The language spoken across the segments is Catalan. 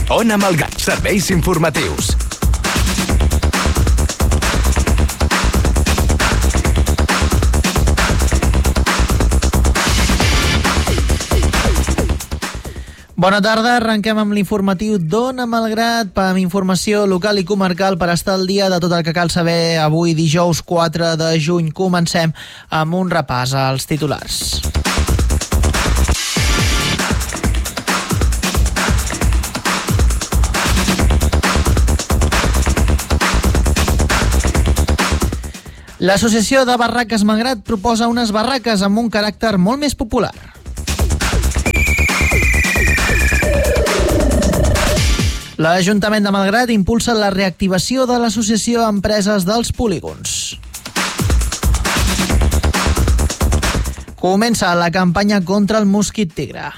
Ona Malgrat, serveis informatius. Bona tarda, arrenquem amb l'informatiu d'Ona Malgrat, amb informació local i comarcal per estar al dia de tot el que cal saber avui, dijous 4 de juny. Comencem amb un repàs als titulars. L'Associació de Barraques Malgrat proposa unes barraques amb un caràcter molt més popular. L'Ajuntament de Malgrat impulsa la reactivació de l'Associació Empreses dels Polígons. Comença la campanya contra el mosquit tigre.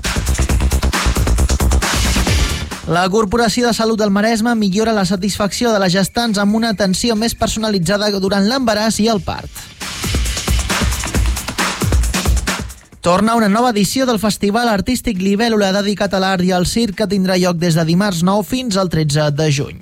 La Corporació de Salut del Maresme millora la satisfacció de les gestants amb una atenció més personalitzada durant l'embaràs i el part. Torna una nova edició del Festival Artístic Libèl·lula dedicat a l'art i al circ que tindrà lloc des de dimarts 9 fins al 13 de juny.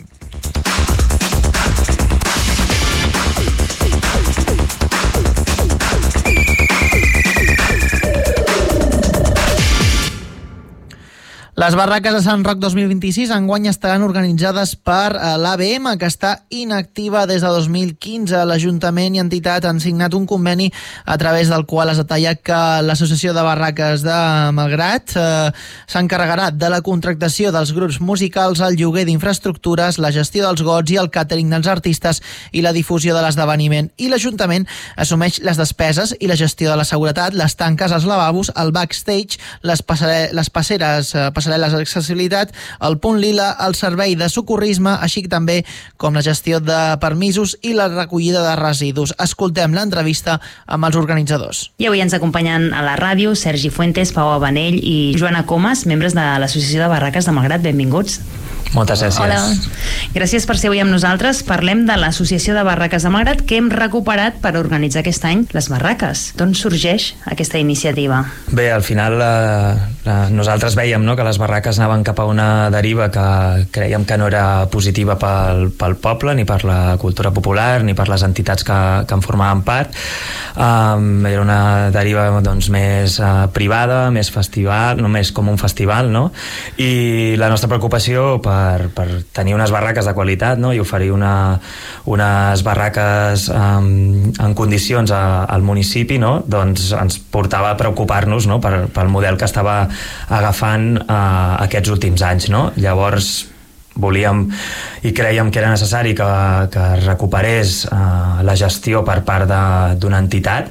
Les barraques de Sant Roc 2026 enguany estaran organitzades per l'ABM, que està inactiva des de 2015. L'Ajuntament i entitat han signat un conveni a través del qual es detalla que l'Associació de Barraques de Malgrat s'encarregarà de la contractació dels grups musicals, el lloguer d'infraestructures, la gestió dels gots i el càtering dels artistes i la difusió de l'esdeveniment. I l'Ajuntament assumeix les despeses i la gestió de la seguretat, les tanques, els lavabos, el backstage, les passeres d'accessibilitat, el punt lila, el servei de socorrisme, així també com la gestió de permisos i la recollida de residus. Escoltem l'entrevista amb els organitzadors. I avui ens acompanyen a la ràdio Sergi Fuentes, Pau Abanell i Joana Comas, membres de l'Associació de Barraques de Malgrat. Benvinguts. Moltes gràcies. Hola. Gràcies per ser avui amb nosaltres. Parlem de l'Associació de Barraques de Malgrat, que hem recuperat per organitzar aquest any les barraques. D'on sorgeix aquesta iniciativa? Bé, al final nosaltres veiem, no, que les barraques anaven cap a una deriva que creiem que no era positiva pel poble, ni per la cultura popular, ni per les entitats que en formaven part. Era una deriva doncs, més privada, més festival, només com un festival, no? I la nostra preocupació per tenir unes barraques de qualitat, no? I oferir unes barraques en condicions al municipi, no? Doncs ens portava a preocupar-nos, no? pel model que estava agafant aquests últims anys, no? Llavors volíem i creiem que era necessari que recuperés la gestió per part d'una entitat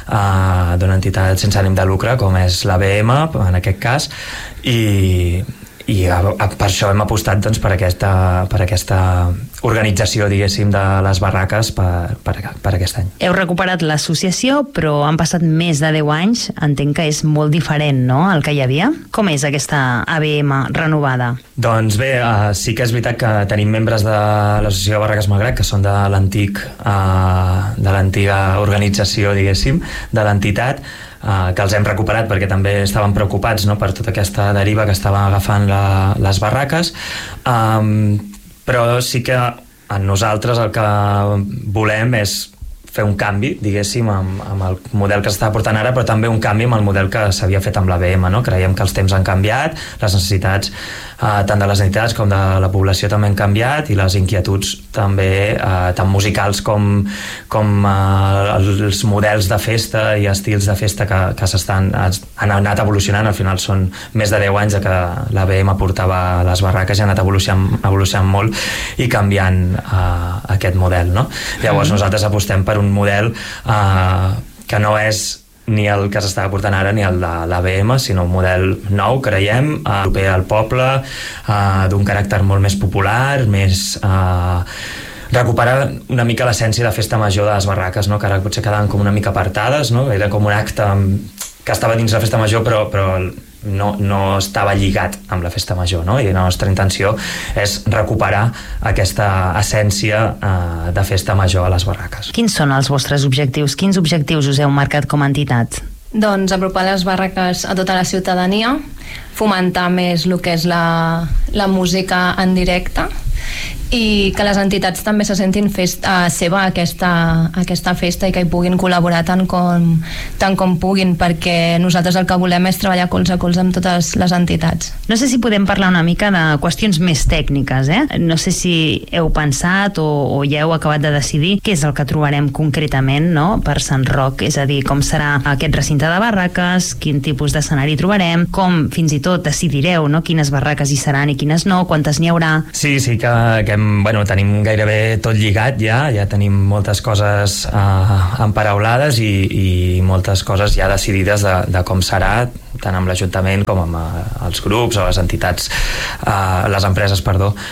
sense ànim de lucre, com és l'ABM en aquest cas, i per això hem apostat doncs, per aquesta organització, diguéssim, de les barraques per aquest any. Heu recuperat l'associació, però han passat més de 10 anys. Entenc que és molt diferent, no?, el que hi havia. Com és aquesta ABM renovada? Doncs bé, sí que és veritat que tenim membres de l'Associació de Barraques Malgrat que són de l'antiga organització, diguéssim, de l'entitat, que els hem recuperat perquè també estaven preocupats, no?, per tota aquesta deriva que estaven agafant les barraques, però sí que nosaltres el que volem és fer un canvi, diguéssim, amb el model que s'està portant ara, però també un canvi amb el model que s'havia fet amb l'ABM, no? Creiem que els temps han canviat, les necessitats tant de les entitats com de la població també han canviat, i les inquietuds també, tant musicals com els models de festa i estils de festa que han anat evolucionant. Al final són més de 10 anys que l'ABM portava les barraques i ha anat evolucionant molt i canviant aquest model, no? Llavors nosaltres apostem per un model que no és ni el que s'està portant ara ni el de l'ABM, sinó un model nou, creiem, proper al poble, d'un caràcter molt més popular, més recuperar una mica l'essència de festa major de les barraques, no? Que ara potser quedaven com una mica apartades, no? Era com un acte que estava dins la festa major, però no estava lligat amb la festa major, no? I la nostra intenció és recuperar aquesta essència de festa major a les barraques. Quins són els vostres objectius? Quins objectius us heu marcat com a entitat? Doncs apropar les barraques a tota la ciutadania, fomentar més el que és la música en directe i que les entitats també se sentin seva aquesta festa i que hi puguin col·laborar tant com puguin, perquè nosaltres el que volem és treballar colze a colze amb totes les entitats. No sé si podem parlar una mica de qüestions més tècniques, No sé si heu pensat o ja heu acabat de decidir què és el que trobarem concretament, no?, per Sant Roc, és a dir, com serà aquest recinte de barraques, quin tipus d'escenari trobarem, com fins i tot decidireu, no?, quines barraques hi seran i quines no, quantes n'hi haurà. Sí, que tenim gairebé tot lligat ja tenim moltes coses emparaulades i moltes coses ja decidides de com serà, tant amb l'Ajuntament com amb els grups o les entitats, les empreses,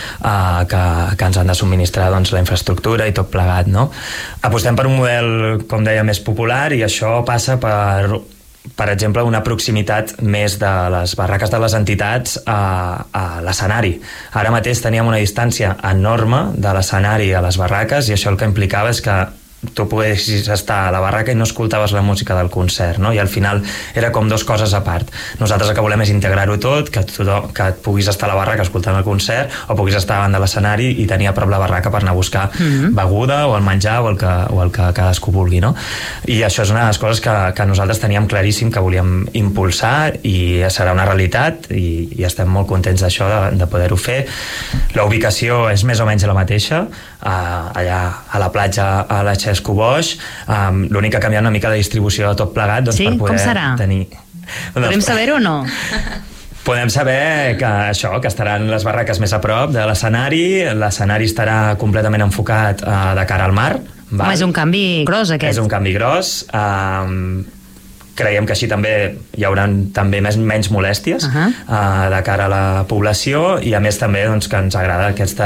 que ens han de subministrar doncs, la infraestructura i tot plegat, no? Apostem per un model, com deia, més popular, i això passa per exemple, una proximitat més de les barraques de les entitats a l'escenari. Ara mateix teníem una distància enorme de l'escenari a les barraques, i això el que implicava és que tu poguessis estar a la barraca i no escoltaves la música del concert, no? I al final era com dues coses a part. Nosaltres el que volem és integrar-ho tot, que et puguis estar a la barraca escoltant el concert o puguis estar davant de l'escenari i tenir a prop la barraca per anar a buscar beguda o el menjar o el que cadascú vulgui, no? I això és una de les coses que nosaltres teníem claríssim que volíem impulsar, i serà una realitat, i estem molt contents d'això, de poder-ho fer. La ubicació és més o menys la mateixa, allà a la platja a la Xesco Boix. L'únic que ha canviat una mica de distribució de tot plegat, doncs, sí? Per poder tenir... Podem saber-ho o no? Podem saber que estaran les barraques més a prop de l'escenari estarà completament enfocat de cara al mar. Home, és un canvi gros, aquest. És un canvi gros. Creiem que així també hi haurà també menys molèsties de cara a la població, i a més també doncs, que ens agrada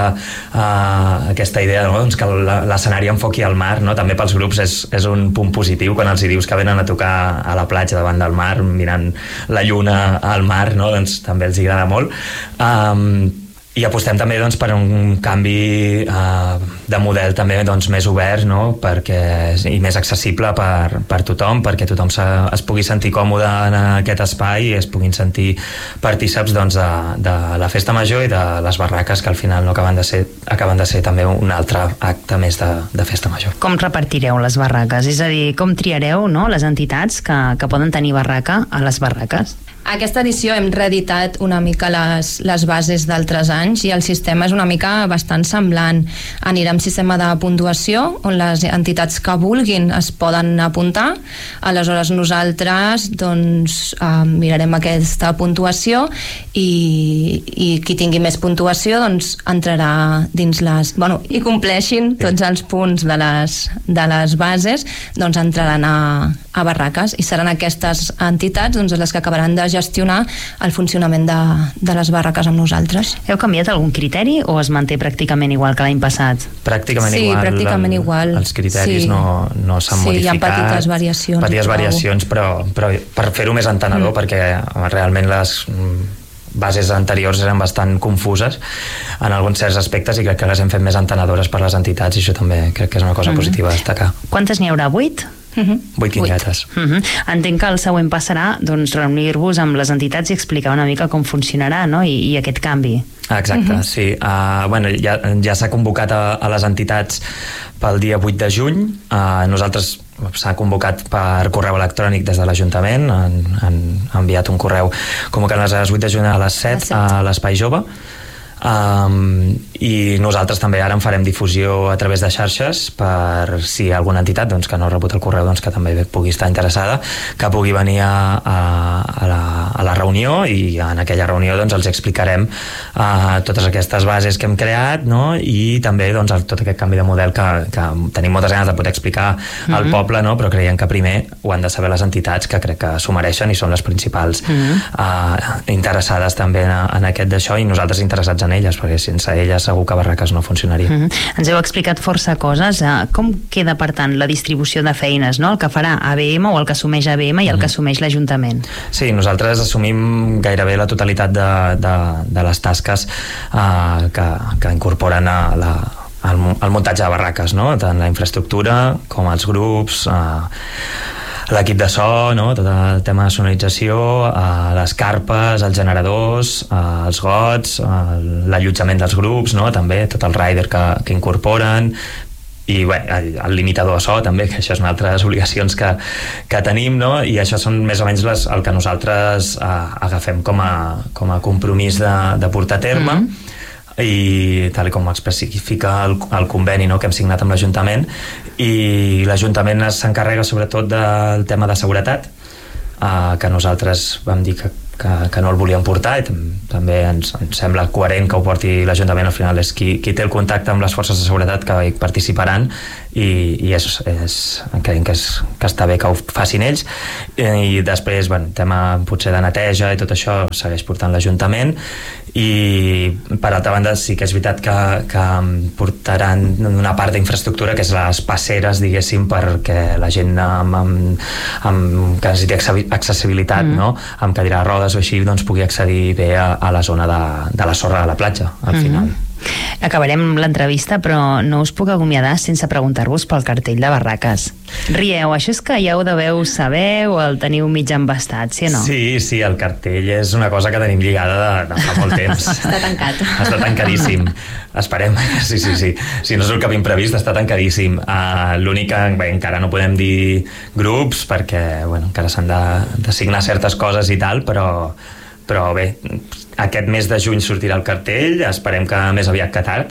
aquesta idea, no? Doncs que l'escenari enfoqui al mar, no? També pels grups és un punt positiu quan els hi dius que venen a tocar a la platja davant del mar mirant la lluna al mar, no? Doncs també els agrada molt. I apostem també doncs, per un canvi de model també doncs, més obert, no? I més accessible per tothom, perquè tothom es pugui sentir còmode en aquest espai i es puguin sentir partíceps doncs, de la festa major i de les barraques, que al final no acaben de ser també un altre acte més de festa major. Com repartireu les barraques? És a dir, com triareu, no?, les entitats que poden tenir barraca a les barraques? Aquesta edició hem reeditat una mica les bases d'altres anys, i el sistema és una mica bastant semblant. Anirà amb sistema de puntuació, on les entitats que vulguin es poden apuntar. Aleshores nosaltres doncs, mirarem aquesta puntuació, i qui tingui més puntuació doncs, entrarà dins i compleixin tots els punts de les bases, doncs entraran a barraques, i seran aquestes entitats doncs, les que acabaran de gestionar el funcionament de les barraques amb nosaltres. Heu canviat algun criteri o es manté pràcticament igual que l'any passat? Pràcticament igual. Sí, pràcticament igual. Els criteris no s'han modificat. Sí, hi ha petites variacions. Petites variacions, però per fer-ho més entenedor, perquè realment les bases anteriors eren bastant confuses en alguns certs aspectes, i crec que les hem fet més entenedores per les entitats, i això també crec que és una cosa positiva a destacar. Quantes n'hi haurà? 8? 8 quinquetes. Entenc que el següent passarà doncs, reunir-vos amb les entitats i explicar una mica com funcionarà, no? I aquest canvi. Exacte, sí. Ja s'ha convocat a les entitats pel dia 8 de juny. Nosaltres s'ha convocat per correu electrònic des de l'Ajuntament, han enviat un correu convocant les 8 de juny a les 7 a l'Espai Jove. I nosaltres també ara en farem difusió a través de xarxes, per si hi ha alguna entitat doncs, que no ha rebut el correu, doncs, que també pugui estar interessada, que pugui venir a la reunió, i en aquella reunió doncs, els explicarem totes aquestes bases que hem creat, no? I també doncs, tot aquest canvi de model que tenim moltes ganes de poder explicar al poble, no? Però creiem que primer ho han de saber les entitats, que crec que s'ho mereixen i són les principals interessades també en aquest d'això, i nosaltres interessats en elles, perquè sense elles segur que barraques no funcionaria. Ens heu explicat força coses. Com queda, per tant, la distribució de feines, no? El que farà ABM, o el que assumeix ABM, i el que assumeix l'Ajuntament? Sí, nosaltres assumim gairebé la totalitat de les tasques que incorporen el muntatge de barraques, no? Tant la infraestructura com els grups, l'equip de so, no? Tot el tema de sonorització, les carpes, els generadors, els gots, l'allotjament dels grups, no? També tot el rider que incorporen, i bé, el limitador de so també, que això és una altra de les obligacions que tenim, no? I això són més o menys el que nosaltres agafem com a compromís de portar a terme, i tal com especifica el conveni, no?, que hem signat amb l'Ajuntament, i l'Ajuntament s'encarrega sobretot del tema de seguretat, que nosaltres vam dir que no el volíem portar, i també ens sembla coherent que ho porti l'Ajuntament. Al final és qui té el contacte amb les forces de seguretat que hi participaran, i creiem que està bé que ho facin ells. I després, tema potser de neteja i tot això segueix portant l'Ajuntament, i per altra banda sí que és veritat que portaran una part d'infraestructura, que és les passeres, diguéssim, perquè la gent que necessiti accessibilitat, no?, amb cadira de rodes o així, doncs pugui accedir bé a la zona de la sorra de la platja, al final. Acabarem l'entrevista, però no us puc acomiadar sense preguntar-vos pel cartell de barraques. Rieu, això és que ja ho deveu saber o el teniu mig embastat, sí o no? Sí, el cartell és una cosa que tenim lligada de fa molt temps. Està tancat. Està tancadíssim. Esperem, sí. Si no surt cap imprevist, està tancadíssim. L'únic que encara no podem dir grups, perquè encara s'han de signar certes coses i tal, però bé, aquest mes de juny sortirà el cartell, esperem que més aviat que tard,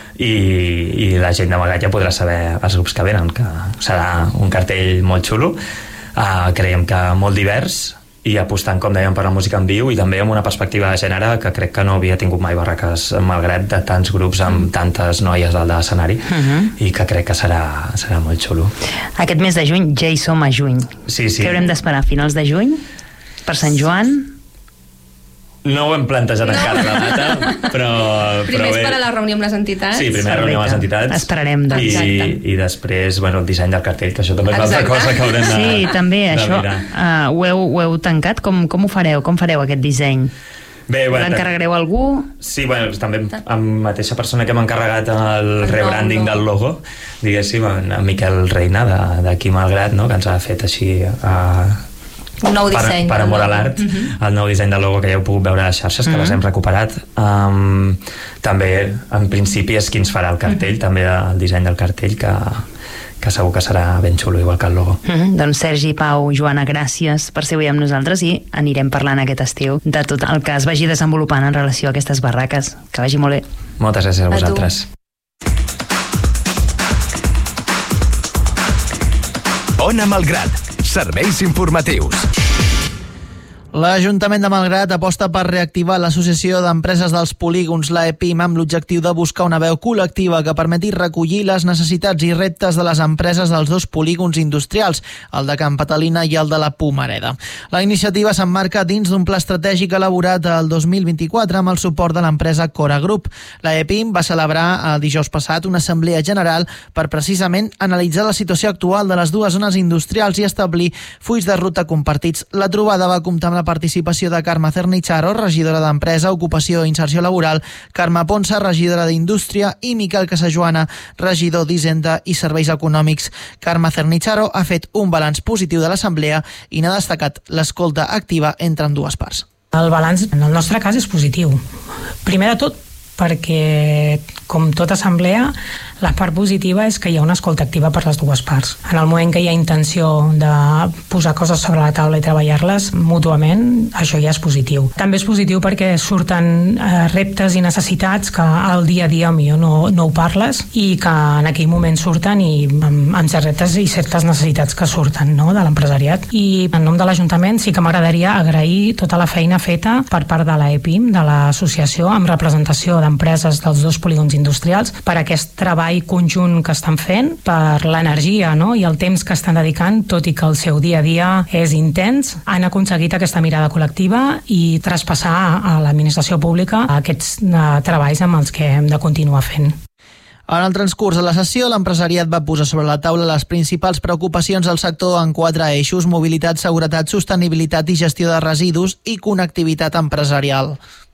i la gent de Malgrat ja podrà saber els grups que venen, que serà un cartell molt xulo, creiem que molt divers, i apostant, com dèiem, per la música en viu, i també amb una perspectiva de gènere que crec que no havia tingut mai Barraques Malgrat, de tants grups amb tantes noies al de l'escenari, i que crec que serà molt xulo. Aquest mes de juny ja hi som a juny. Sí. Què haurem d'esperar? Finals de juny? Per Sant Joan? No ho hem plantejat encara la data, però primer bé. és per a la reunió amb les entitats. Sí, primer la reunió amb les entitats. Esperarem, doncs. I després, el disseny del cartell, que això també és una altra cosa que haurem de Sí, també, això. Ho heu tancat? Com ho fareu? Com fareu aquest disseny? Bé, l'encarregareu a algú? Sí, també amb mateixa persona que m'ha encarregat el rebranding del logo, diguéssim, en Miquel Reina, d'aquí Malgrat, no?, que ens ha fet així un nou disseny per amor a l'art, el nou disseny del logo, que ja heu pogut veure a les xarxes, que les hem recuperat. També en principi és qui ens farà el cartell, també el disseny del cartell, que segur que serà ben xulo, igual que el logo. Doncs Sergi, Pau, Joana, gràcies per ser avui amb nosaltres, i anirem parlant aquest estiu de tot el que es vagi desenvolupant en relació a aquestes barraques. Que vagi molt bé. Moltes gràcies a vosaltres. Ona Malgrat, serveis informatius. L'Ajuntament de Malgrat aposta per reactivar l'Associació d'Empreses dels Polígons, l'AEPIM, amb l'objectiu de buscar una veu col·lectiva que permeti recollir les necessitats i reptes de les empreses dels dos polígons industrials, el de Can Patalina i el de la Pomareda. La iniciativa s'emmarca dins d'un pla estratègic elaborat el 2024 amb el suport de l'empresa Cora Group. L'AEPIM va celebrar el dijous passat una assemblea general per precisament analitzar la situació actual de les dues zones industrials i establir fulls de ruta compartits. La trobada va comptar amb la participació de Carme Cernicharo, regidora d'Empresa, Ocupació i Inserció Laboral, Carme Ponsa, regidora d'Indústria, i Miquel Casajoana, regidor d'Hisenda i Serveis Econòmics. Carme Cernicharo ha fet un balanç positiu de l'assemblea i n'ha destacat l'escolta activa entre ambdues parts. El balanç, en el nostre cas, és positiu. Primer de tot, perquè, com tota assemblea, la part positiva és que hi ha una escolta activa per les dues parts. En el moment que hi ha intenció de posar coses sobre la taula i treballar-les mútuament, això ja és positiu. També és positiu perquè surten reptes i necessitats que al dia a dia no ho parles, i que en aquell moment surten, i amb certs reptes i certes necessitats que surten, no?, de l'empresariat. I en nom de l'Ajuntament sí que m'agradaria agrair tota la feina feta per part de l'AEPIM, de l'associació, amb representació d'empreses dels dos polígons industrials, per aquest treball conjunt que estan fent, per l'energia, no?, i el temps que estan dedicant, tot i que el seu dia a dia és intens. Han aconseguit aquesta mirada col·lectiva i traspassar a l'administració pública aquests treballs amb els que hem de continuar fent. En el transcurs de la sessió, l'empresariat va posar sobre la taula les principals preocupacions del sector en 4 eixos: mobilitat, seguretat, sostenibilitat i gestió de residus i connectivitat empresarial.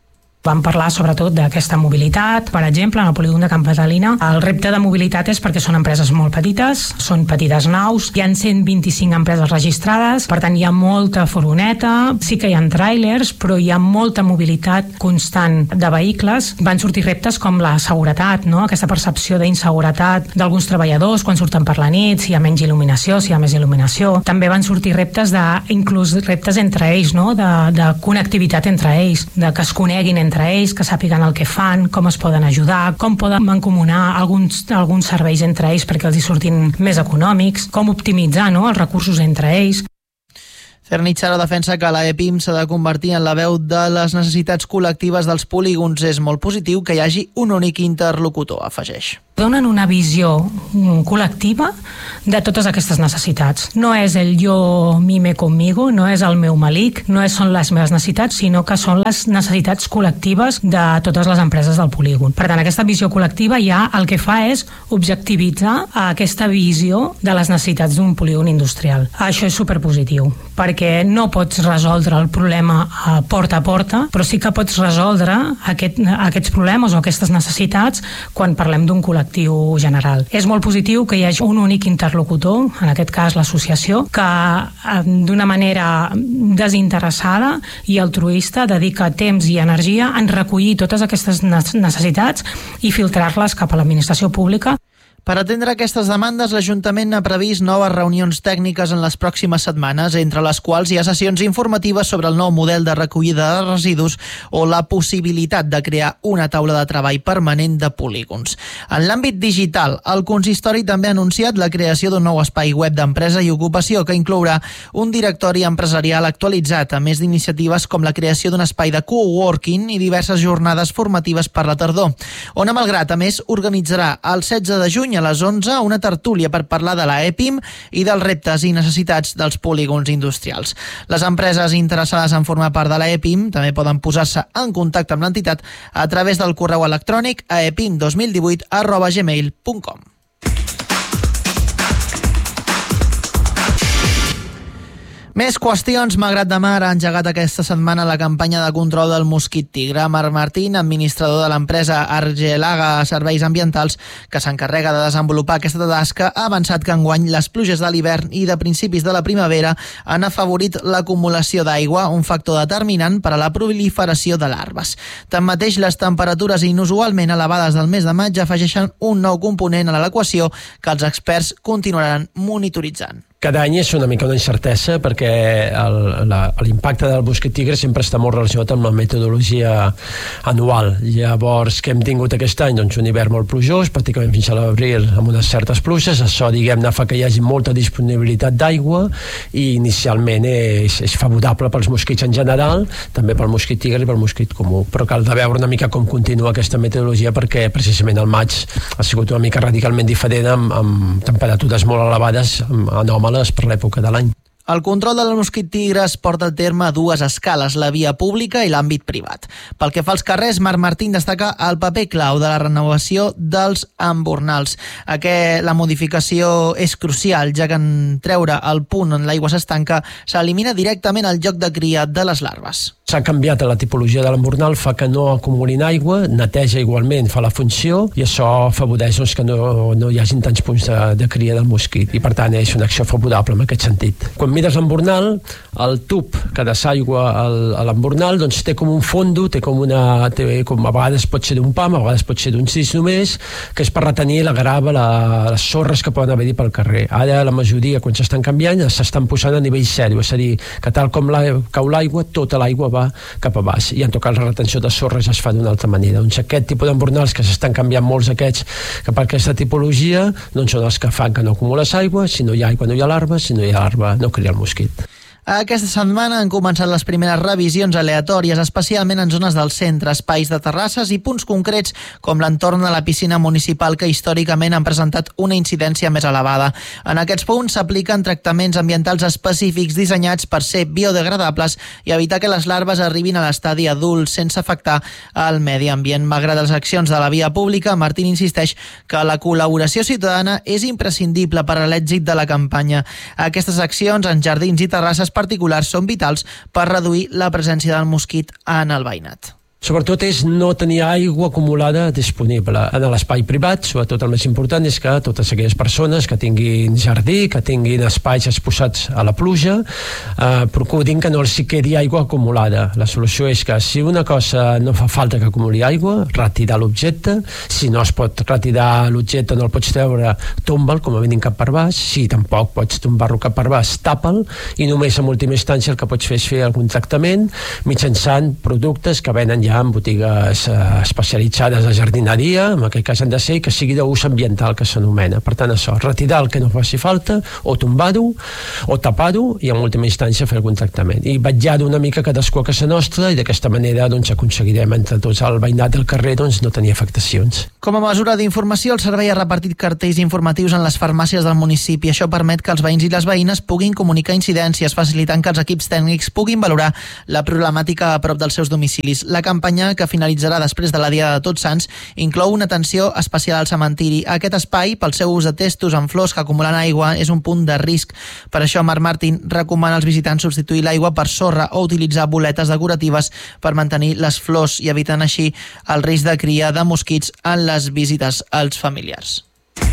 Vam parlar sobretot d'aquesta mobilitat. Per exemple, en el polígon de Camp Catalina, el repte de mobilitat és perquè són empreses molt petites, són petites naus, hi ha 125 empreses registrades, per tant hi ha molta furgoneta, sí que hi ha tràilers, però hi ha molta mobilitat constant de vehicles. Van sortir reptes com la seguretat, no? Aquesta percepció d'inseguretat d'alguns treballadors quan surten per la nit, si hi ha menys il·luminació, si hi ha més il·luminació. També van sortir reptes inclús reptes entre ells, no? de connectivitat entre ells, de que es coneguin entre ells, que sàpiguen el que fan, com es poden ajudar, com poden mancomunar alguns serveis entre ells perquè els hi surtin més econòmics, com optimitzar, no? Els recursos entre ells. Cernitxaro defensa que la EPIM s'ha de convertir en la veu de les necessitats col·lectives dels polígons. És molt positiu que hi hagi un únic interlocutor, afegeix. Donen una visió col·lectiva de totes aquestes necessitats. No és el yo mime conmigo, no és el meu malic, no són les meves necessitats, sinó que són les necessitats col·lectives de totes les empreses del polígon. Per tant, aquesta visió col·lectiva ja el que fa és objectivitzar aquesta visió de les necessitats d'un polígon industrial. Això és superpositiu, perquè no pots resoldre el problema porta a porta, però sí que pots resoldre aquests problemes o aquestes necessitats quan parlem d'un col·lectiu general. És molt positiu que hi hagi un únic interlocutor, en aquest cas l'associació, que d'una manera desinteressada i altruista dedica temps i energia en recollir totes aquestes necessitats i filtrar-les cap a l'administració pública. Per atendre aquestes demandes, l'Ajuntament ha previst noves reunions tècniques en les pròximes setmanes, entre les quals hi ha sessions informatives sobre el nou model de recollida de residus o la possibilitat de crear una taula de treball permanent de polígons. En l'àmbit digital, el consistori també ha anunciat la creació d'un nou espai web d'empresa i ocupació que inclourà un directori empresarial actualitzat, a més d'iniciatives com la creació d'un espai de coworking i diverses jornades formatives per la tardor. Ona Malgrat, a més, organitzarà el 16 de juny a les 11 una tertúlia per parlar de la EPIM i dels reptes i necessitats dels polígons industrials. Les empreses interessades en formar part de la EPIM també poden posar-se en contacte amb l'entitat a través del correu electrònic a epim2018@gmail.com. Més qüestions. Malgrat de Mar ha engegat aquesta setmana la campanya de control del mosquit tigre. Marc Martín, administrador de l'empresa Argelaga Serveis Ambientals, que s'encarrega de desenvolupar aquesta tasca, ha avançat que enguany les pluges de l'hivern i de principis de la primavera han afavorit l'acumulació d'aigua, un factor determinant per a la proliferació de larves. Tanmateix, les temperatures inusualment elevades del mes de maig afegeixen un nou component a l'equació que els experts continuaran monitoritzant. Cada any és una mica una incertesa perquè l'impacte del mosquit tigre sempre està molt relacionat amb la metodologia anual. Llavors, què hem tingut aquest any? Doncs un hivern molt plujós, pràcticament fins a l'abril amb unes certes pluges. Això, diguem-ne, fa que hi hagi molta disponibilitat d'aigua i inicialment és favorable pels mosquits en general, també pel mosquit tigre i pel mosquit comú. Però cal de veure una mica com continua aquesta metodologia perquè precisament el maig ha sigut una mica radicalment diferent amb temperatures molt elevades, anòmales per l'època de l'any. El control del mosquit tigre es porta a terme a dues escales, la via pública i l'àmbit privat. Pel que fa als carrers, Marc Martín destaca el paper clau de la renovació dels embornals. La modificació és crucial, ja que en treure el punt on l'aigua s'estanca s'elimina directament el lloc de cria de les larves. S'ha canviat la tipologia de l'embornal, fa que no acumulin aigua, neteja igualment, fa la funció i això afavoreix que no hi hagin tants punts de cria del mosquit i per tant és una acció favorable en aquest sentit. Quan mires l'embornal, el tub que desaigua a l'embornal doncs té com un fondo, a vegades pot ser d'un pam, a vegades pot ser d'un cis només, que és per retenir la grava, les sorres que poden haver-hi pel carrer. Ara la majoria, quan s'estan canviant, s'estan posant a nivell zero, és a dir, que tal com cau l'aigua, tota l'aigua va cap a baix i en tot cas la retenció de sorres es fa d'una altra manera. Doncs aquest tipus d'embornals que s'estan canviant molts aquests cap a aquesta tipologia doncs són els que fan que no acumules aigua, si no hi ha aigua no hi ha larva, si no hi ha larva no cria el mosquit. Aquesta setmana han començat les primeres revisions aleatòries, especialment en zones del centre, espais de terrasses i punts concrets com l'entorn de la piscina municipal que històricament han presentat una incidència més elevada. En aquests punts s'apliquen tractaments ambientals específics dissenyats per ser biodegradables i evitar que les larves arribin a l'estadi adult sense afectar el medi ambient. Malgrat les accions de la via pública, Martín insisteix que la col·laboració ciutadana és imprescindible per a l'èxit de la campanya. Aquestes accions en jardins i terrasses particulars són vitals per reduir la presència del mosquit en el veïnat. Sobretot és no tenir aigua acumulada disponible en l'espai privat. Sobretot el més important és que totes aquelles persones que tinguin jardí, que tinguin espais exposats a la pluja, procurin que no els hi quedi aigua acumulada. La solució és que si una cosa no fa falta que acumuli aigua, retirar l'objecte. Si no es pot retirar l'objecte, no el pots treure, tomba'l com a mínim cap per baix. Si tampoc pots tombar-lo cap per baix, tapa'l, i només en última instància el que pots fer és fer algun tractament mitjançant productes que venen ja en botigues especialitzades de jardineria, en aquest cas han de ser, que sigui d'ús ambiental, que s'anomena. Per tant, això, retirar el que no faci falta, o tombar-ho, o tapar-ho, i en última instància fer algun tractament. I vetllar-ho una mica cadascú a casa nostra, i d'aquesta manera doncs, aconseguirem entre tots el veïnat del carrer doncs, no tenir afectacions. Com a mesura d'informació, el servei ha repartit cartells informatius en les farmàcies del municipi. Això permet que els veïns i les veïnes puguin comunicar incidències, facilitant que els equips tècnics puguin valorar la problemàtica a prop dels seus domicilis. La campanya, que finalitzarà després de la Diada de Tots Sants, inclou una atenció especial al cementiri. Aquest espai, pel seu ús de testos amb flors que acumulen aigua, és un punt de risc. Per això, Marc Martín recomana als visitants substituir l'aigua per sorra o utilitzar boletes decoratives per mantenir les flors i evitant així el risc de cria de mosquits en les visites als familiars.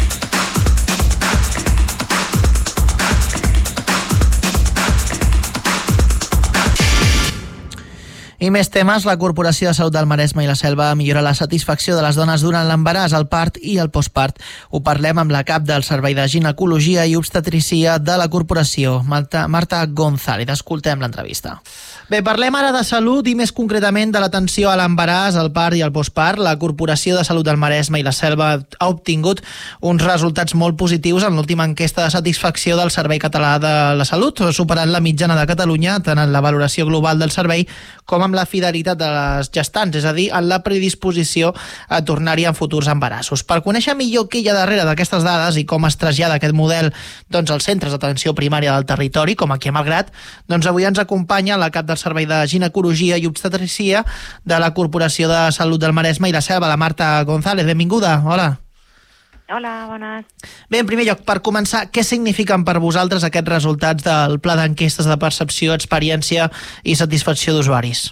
I més temes. La Corporació de Salut del Maresme i la Selva millora la satisfacció de les dones durant l'embaràs, el part i el postpart. Ho parlem amb la cap del Servei de Ginecologia i Obstetrícia de la Corporació, Marta González. Escoltem l'entrevista. Bé, parlem ara de salut i més concretament de l'atenció a l'embaràs, el part i el postpart. La Corporació de Salut del Maresme i la Selva ha obtingut uns resultats molt positius en l'última enquesta de satisfacció del Servei Català de la Salut, superant la mitjana de Catalunya, tant en la valoració global del servei com amb la fidelitat de les gestants, és a dir, en la predisposició a tornar-hi en futurs embarassos. Per conèixer millor què hi ha darrere d'aquestes dades i com es trasllada aquest model doncs, als centres d'atenció primària del territori, com aquí a Malgrat, doncs avui ens acompanya la cap del Servei de Ginecologia i Obstetrícia de la Corporació de Salut del Maresme i la Selva, la Marta González. Benvinguda, hola. Hola, bones. Bé, en primer lloc, per començar, què signifiquen per vosaltres aquests resultats del pla d'enquestes de percepció, experiència i satisfacció d'usuaris?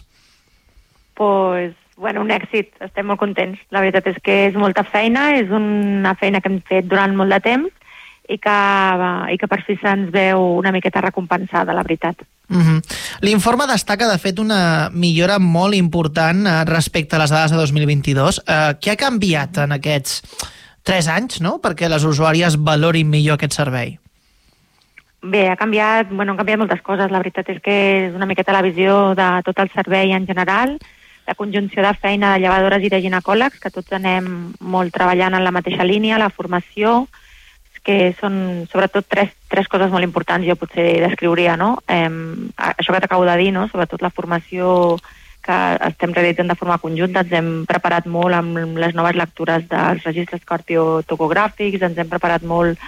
Pues, bueno, un èxit, estem molt contents. La veritat és que és molta feina, és una feina que hem fet durant molt de temps i que per fi se'ns veu una miqueta recompensada, la veritat. L'informe destaca, de fet, una millora molt important respecte a les dades de 2022. Què ha canviat en aquests 3 anys, no?, perquè les usuàries valorin millor aquest servei? Bé, han canviat moltes coses. La veritat és que és una miqueta la visió de tot el servei en general, la conjunció de feina de llevadores i de ginecòlegs, que tots anem molt treballant en la mateixa línia, la formació, que són sobretot tres coses molt importants, jo potser descriuria, no? Això que t'acabo de dir, no? Sobretot la formació que estem realitzant de forma conjunta, ens hem preparat molt amb les noves lectures dels registres cardiotocogràfics, ens hem preparat molt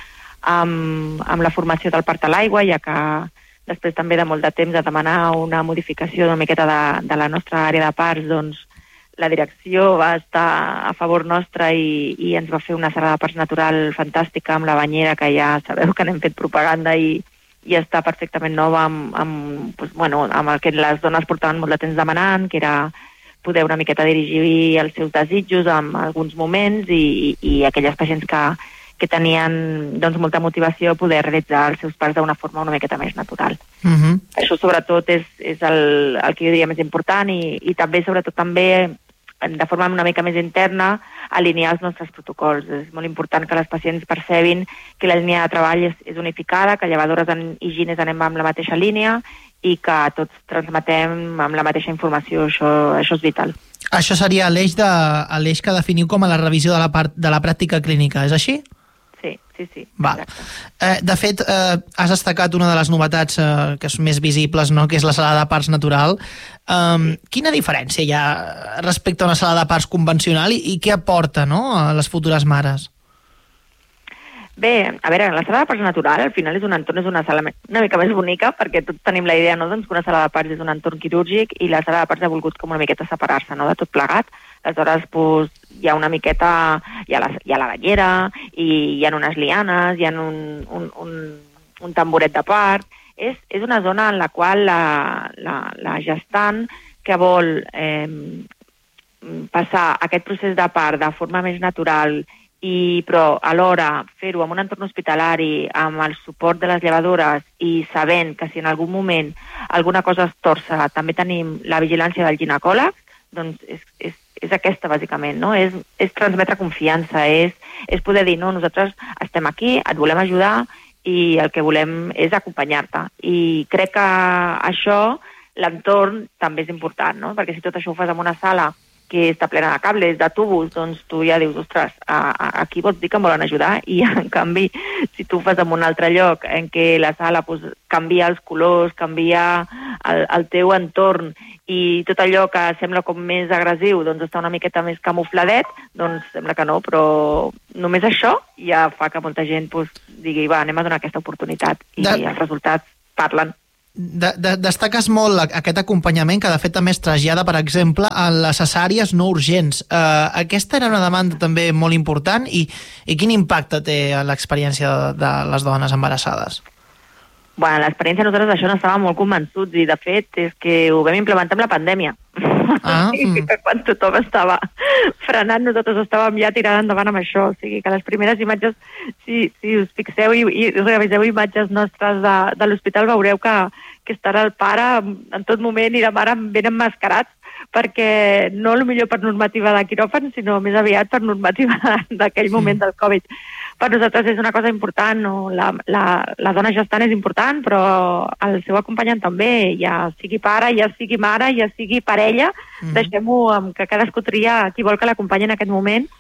amb la formació del part a l'aigua, ja que després també de molt de temps de demanar una modificació una miqueta de la nostra àrea de parts, doncs la direcció va estar a favor nostra i ens va fer una sala de parts natural fantàstica amb la banyera, que ja sabeu que n'hem fet propaganda i està perfectament nova amb el que les dones portaven molt de temps demanant, que era poder una miqueta dirigir els seus desitjos en alguns moments i aquelles pacients que tenien doncs, molta motivació a poder realitzar els seus parts d'una forma una miqueta més natural. Això sobretot és el que jo diria més important i també, sobretot també, de forma una mica més interna, alinear els nostres protocols. És molt important que les pacients percebin que la línia de treball és unificada, que llevadores i gines anem amb la mateixa línia i que tots transmetem amb la mateixa informació. Això és vital. Això seria l'eix que definiu com a la revisió de la pràctica clínica, és així? Sí. Val. De fet, has destacat una de les novetats que són més visibles, no?, que és la sala de parts natural. Quina diferència hi ha respecte a una sala de parts convencional i què aporta, no?, a les futures mares? Bé, a veure, la sala de parts natural al final és una sala una mica més bonica, perquè tots tenim la idea, no?, doncs, que una sala de parts és un entorn quirúrgic i la sala de parts ha volgut com una miqueta separar-se, no?, de tot plegat. Aleshores, doncs, hi ha una miqueta, hi ha la banyera, i hi ha unes lianes, hi ha un tamboret de part. És una zona en la qual la gestant que vol passar aquest procés de part de forma més natural però alhora fer-ho en un entorn hospitalari, amb el suport de les llevadores i sabent que si en algun moment alguna cosa es torça, també tenim la vigilància del ginecòleg, doncs és aquesta, bàsicament, no? És transmetre confiança, és poder dir, no, nosaltres estem aquí, et volem ajudar i el que volem és acompanyar-te. I crec que això, l'entorn, també és important, no? Perquè si tot això ho fas en una sala que està plena de cables, de tubos, doncs tu ja dius, ostres, aquí vols dir que em volen ajudar, i en canvi, si tu ho fas en un altre lloc en què la sala canvia els colors, canvia el teu entorn, i tot allò que sembla com més agressiu doncs està una miqueta més camufladet, doncs sembla que no, però només això ja fa que molta gent digui, va, anem a donar aquesta oportunitat, i els resultats parlen. Destaques molt aquest acompanyament que de fet també es trasllada, per exemple, a les cesàries no urgents. Aquesta era una demanda també molt important i quin impacte té en l'experiència de les dones embarassades? Bueno, l'experiència nosaltres d'això n'estàvem molt convençuts i de fet és que ho vam implementar amb la pandèmia. Que quan tothom estava frenant, nosaltres estàvem ja tirant endavant amb això. O sigui que les primeres imatges, si us fixeu i reviseu imatges nostres de l'hospital, veureu que estarà el pare en tot moment i la mare ben emmascarats, perquè no millor per normativa de quiròfan, sinó més aviat per normativa d'aquell moment del Covid. Per nosaltres és una cosa important, no? La dona gestant és important, però el seu acompanyant també, ja sigui pare, ja sigui mare, ja sigui parella, deixem-ho que cadascú tria qui vol que l'acompanyi en aquest moment,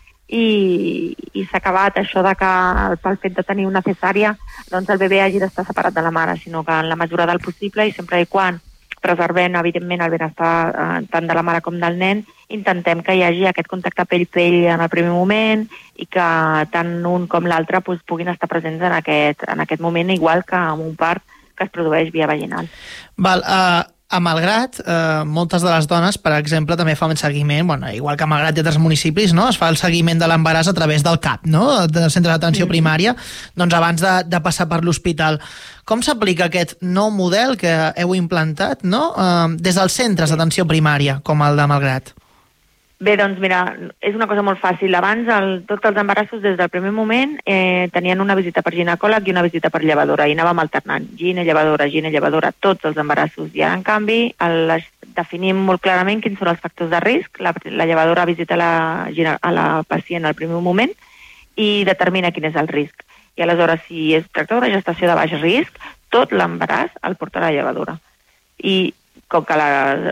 i s'ha acabat això de que pel fet de tenir una cesària doncs el bebè hagi d'estar separat de la mare, sinó que en la mesura del possible i sempre i quan preservem, evidentment, el benestar tant de la mare com del nen, intentem que hi hagi aquest contacte pell-pell en el primer moment i que tant un com l'altre puguin estar presents en aquest moment, igual que en un part que es produeix via vaginal. Val, a Malgrat, moltes de les dones, per exemple, també fan seguiment, bueno, igual que a Malgrat i altres municipis, no? Es fa el seguiment de l'embaràs a través del CAP, no? Del centre d'atenció primària, doncs abans de passar per l'hospital. Com s'aplica aquest nou model que heu implantat, no? Des dels centres d'atenció primària, com el de Malgrat? Bé, doncs mira, és una cosa molt fàcil. Abans, tots els embarassos des del primer moment tenien una visita per ginecòleg i una visita per llevadora, i anàvem alternant, gine-llevadora, tots els embarassos. I ara, en canvi, definim molt clarament quins són els factors de risc. La llevadora visita a la pacient al primer moment i determina quin és el risc. I aleshores, si es tracta d'una gestació de baix risc, tot l'embaràs el porta la llevadora. I com que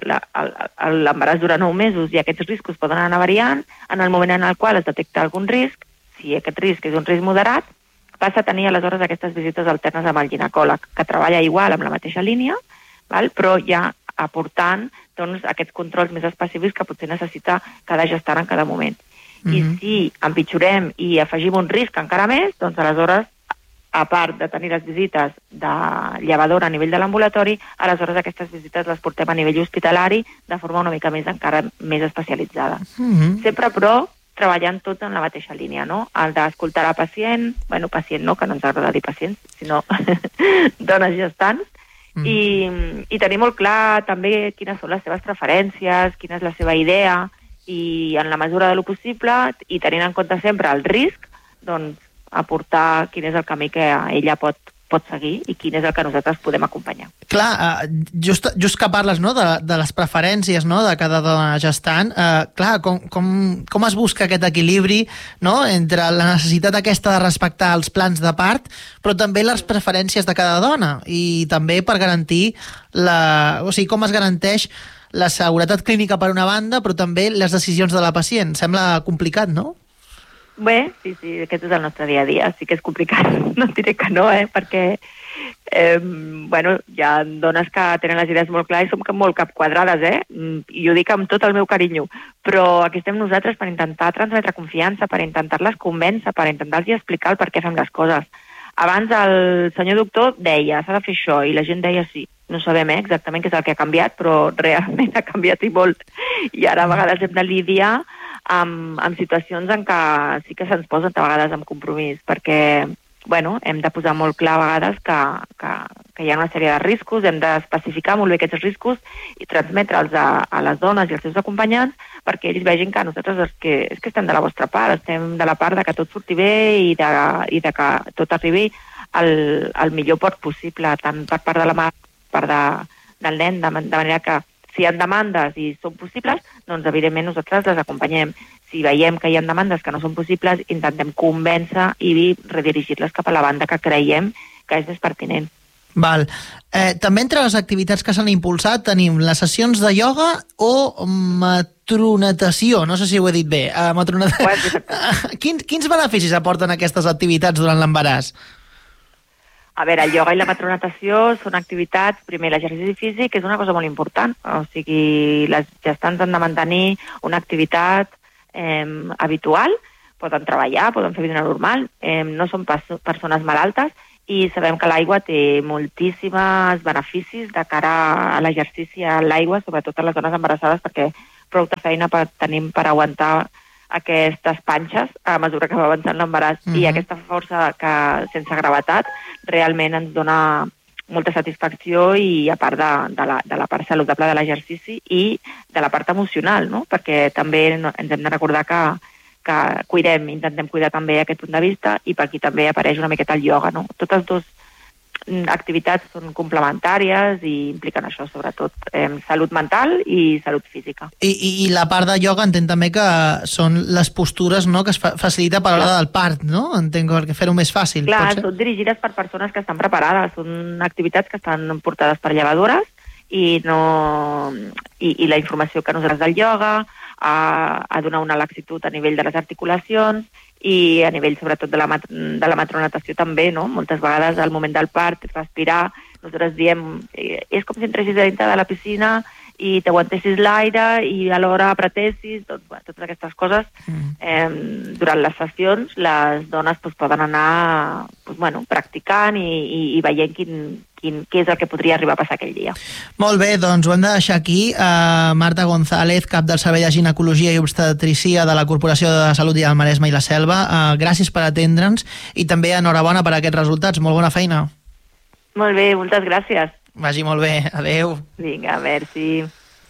l'embaràs dura 9 mesos i aquests riscos poden anar variant, en el moment en el qual es detecta algun risc, si aquest risc és un risc moderat, passa a tenir aleshores aquestes visites alternes amb el ginecòleg, que treballa igual amb la mateixa línia, però ja aportant aquests controls més específics que potser necessita cada gestant en cada moment. I si empitjorem i afegim un risc encara més, doncs aleshores, a part de tenir les visites de llevadora a nivell de l'ambulatori, aleshores aquestes visites les portem a nivell hospitalari de forma una mica encara més especialitzada. Sempre, però, treballant tots en la mateixa línia, no? El d'escoltar la pacient, pacient no, que no ens agrada dir pacients, sinó dones gestants, i tenir molt clar també quines són les seves preferències, quina és la seva idea, i en la mesura de lo possible, i tenint en compte sempre el risc, doncs aportar quin és el camí que ella pot seguir i quin és el que nosaltres podem acompanyar. Clar, just que parles, no, de les preferències, no, de cada dona gestant, clar, com es busca aquest equilibri, no, entre la necessitat aquesta de respectar els plans de part, però també les preferències de cada dona, i també per garantir com es garanteix la seguretat clínica per una banda, però també les decisions de la pacient. Sembla complicat, no? Bé, sí, aquest és el nostre dia a dia. Sí que és complicat, no diré que no, perquè hi ha dones que tenen les idees molt clares i som molt capquadrades, i ho dic amb tot el meu carinyo, però aquí estem nosaltres per intentar transmetre confiança, per intentar-les convèncer, per intentar-los explicar el per què fem les coses. Abans el senyor doctor deia, s'ha de fer això, i la gent deia sí. No sabem exactament què és el que ha canviat, però realment ha canviat i molt. I ara a vegades hem de lidiar amb situacions en què sí que se'ns posen a vegades amb compromís, perquè hem de posar molt clar a vegades que hi ha una sèrie de riscos, hem d'especificar molt bé aquests riscos i transmetre'ls a les dones i als seus acompanyants perquè ells vegin que nosaltres és que estem de la vostra part, estem de la part de que tot surti bé i de que tot arribi al millor port possible, tant per part de la mare com per part del nen, de manera que si hi ha demandes i són possibles, doncs evidentment nosaltres les acompanyem. Si veiem que hi ha demandes que no són possibles, intentem convèncer i redirigir-les cap a la banda que creiem que és més pertinent. Val. També entre les activitats que s'han impulsat tenim les sessions de ioga o matronatació, no sé si ho he dit bé. Quins beneficis aporten aquestes activitats durant l'embaràs? A veure, el ioga i la matronatació són activitats, primer l'exercici físic és una cosa molt important, o sigui, les gestants han de mantenir una activitat habitual, poden treballar, poden fer vida normal, no són persones malaltes i sabem que l'aigua té moltíssims beneficis de cara a l'exercici a l'aigua, sobretot a les dones embarassades, perquè prou de feina tenim per aguantar aquestes panxes a mesura que va avançant l'embaràs i aquesta força que sense gravetat realment ens dona molta satisfacció i a part de la part saludable de l'exercici i de la part emocional, no? Perquè també ens hem de recordar que intentem cuidar també aquest punt de vista i per aquí també apareix una miqueta el ioga, no? Totes dues activitats són complementàries i impliquen això, sobretot salut mental i salut física. I la part de ioga entenc també que són les postures, no?, que es facilita per a l'hora del part, no? Entenc que fer-ho més fàcil. Clar, són dirigides per persones que estan preparades, són activitats que estan portades per llevadores i la informació que nosaltres del ioga a donar una laxitud a nivell de les articulacions i a nivell sobretot de la matronatació també, no? Moltes vegades al moment del part, respirar, nosaltres diem és com si entressis dintre de la piscina i t'aguantessis l'aire i alhora apretessis, totes aquestes coses. Durant les sessions les dones poden anar practicant i veient què és el que podria arribar a passar aquell dia. Molt bé, doncs ho hem de deixar aquí. Marta González, cap del Servei de Ginecologia i Obstetrícia de la Corporació de Salut i del Maresme i la Selva, gràcies per atendre'ns i també enhorabona per aquests resultats. Molt bona feina. Molt bé, moltes gràcies. Vagi molt bé, adeu. Vinga, merci.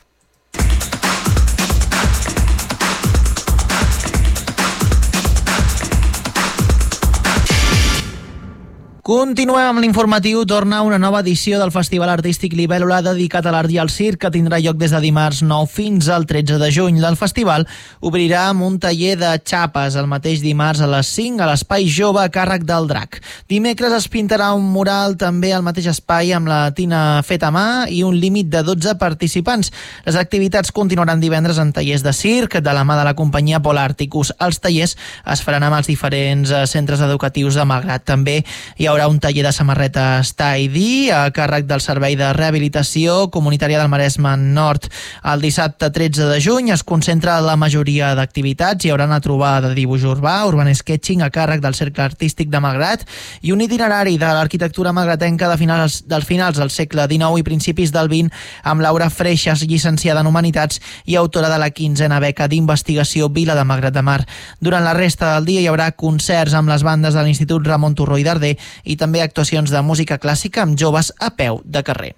Continuem amb l'informatiu. Torna una nova edició del Festival Artístic Libèl·lula dedicat a l'art i al circ, que tindrà lloc des de dimarts 9 fins al 13 de juny. El festival obrirà amb un taller de xapes el mateix dimarts a les 5 a l'Espai Jove a càrrec del Drac. Dimecres es pintarà un mural també al mateix espai amb la tina feta a mà i un límit de 12 participants. Les activitats continuaran divendres en tallers de circ de la mà de la companyia Polarticus. Els tallers es faran amb els diferents centres educatius de Malgrat. També hi haurà un taller de samarretes tie-dye a càrrec del Servei de Rehabilitació Comunitària del Maresme Nord. El dissabte 13 de juny es concentra la majoria d'activitats. Hi haurà una trobada de dibuix urbà, urban sketching a càrrec del Cercle Artístic de Malgrat i un itinerari de l'arquitectura malgratenca dels finals del segle XIX i principis del XX amb Laura Freixas, llicenciada en Humanitats i autora de la 15a beca d'investigació Vila de Malgrat de Mar. Durant la resta del dia hi haurà concerts amb les bandes de l'Institut Ramon Turró i Darder i també actuacions de música clàssica amb joves a peu de carrer.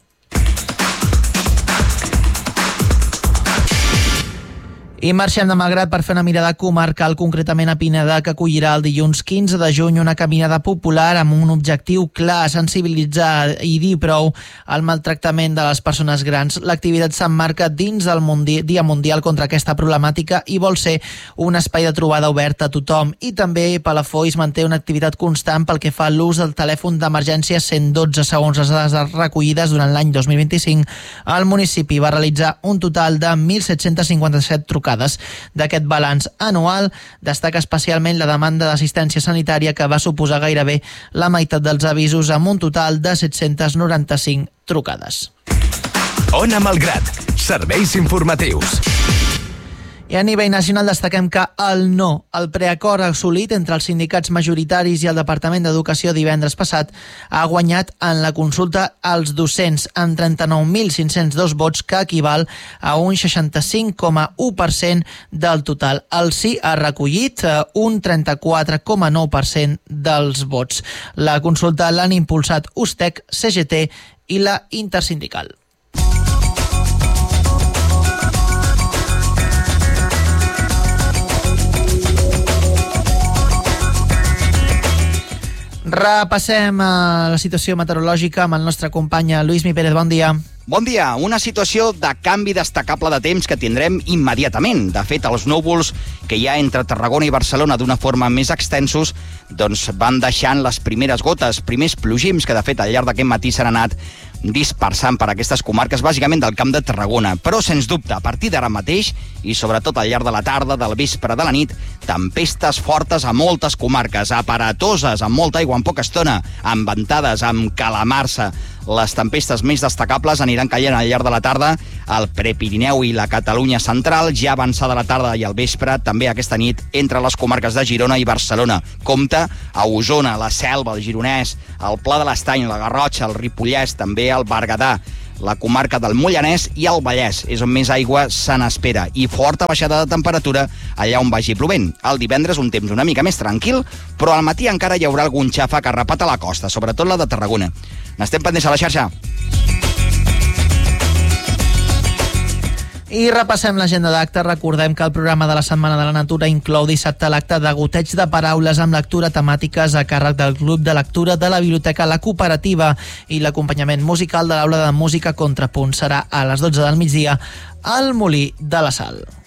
I marxem de Malgrat per fer una mirada comarcal, concretament a Pineda, que acollirà el dilluns 15 de juny una caminada popular amb un objectiu clar: sensibilitzar i dir prou al maltractament de les persones grans. L'activitat s'emmarca dins del Dia Mundial contra aquesta problemàtica i vol ser un espai de trobada obert a tothom. I també Palafolls manté una activitat constant pel que fa a l'ús del telèfon d'emergència 112. Segons les dades recollides durant l'any 2025, el municipi va realitzar un total de 1.757 trucades. D'aquest balanç anual destaca especialment la demanda d'assistència sanitària, que va suposar gairebé la meitat dels avisos, amb un total de 795 trucades. Ona Malgrat, serveis informatius. I a nivell nacional destaquem que el no, el preacord assolit entre els sindicats majoritaris i el Departament d'Educació divendres passat ha guanyat en la consulta als docents amb 39.502 vots, que equival a un 65,1% del total. El sí ha recollit un 34,9% dels vots. La consulta l'han impulsat USTEC, CGT i la Intersindical. Repassem la situació meteorològica amb el nostre company Lluís Mi Pérez. Bon dia. Bon dia. Una situació de canvi destacable de temps que tindrem immediatament. De fet, els núvols que hi ha entre Tarragona i Barcelona d'una forma més extensos van deixant les primeres gotes, primers plogims que de fet al llarg d'aquest matí s'han anat dispersant per aquestes comarques, bàsicament del Camp de Tarragona. Però, sens dubte, a partir d'ara mateix, i sobretot al llarg de la tarda, del vespre, de la nit, tempestes fortes a moltes comarques, aparatoses, amb molta aigua en poca estona, amb ventades, amb calamarsa. Les tempestes més destacables aniran caient al llarg de la tarda al Prepirineu i la Catalunya central, ja avançada la tarda i al vespre, també aquesta nit, entre les comarques de Girona i Barcelona. Compte a Osona, la Selva, el Gironès, el Pla de l'Estany, la Garrotxa, el Ripollès, també el Berguedà, la comarca del Moianès i el Vallès, és on més aigua se n'espera, i forta baixada de temperatura allà on vagi plovent. El divendres un temps una mica més tranquil, però al matí encara hi haurà algun xàfec arrapat a la costa, sobretot la de Tarragona. N'estem pendents a la xarxa. I repassem l'agenda d'actes. Recordem que el programa de la Setmana de la Natura inclou dissabte l'acte de goteig de paraules amb lectura temàtiques a càrrec del Club de Lectura de la Biblioteca La Cooperativa, i l'acompanyament musical de l'aula de música Contrapunt serà a les 12 del migdia al Molí de la Sal.